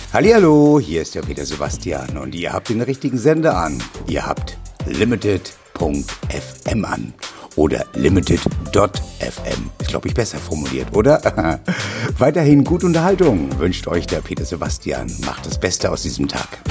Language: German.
Hallihallo, hier ist der Peter Sebastian und ihr habt den richtigen Sender an. Ihr habt Limited.fm an oder Limited.fm. Ist, glaube ich, besser formuliert, oder? Weiterhin gute Unterhaltung wünscht euch der Peter Sebastian. Macht das Beste aus diesem Tag.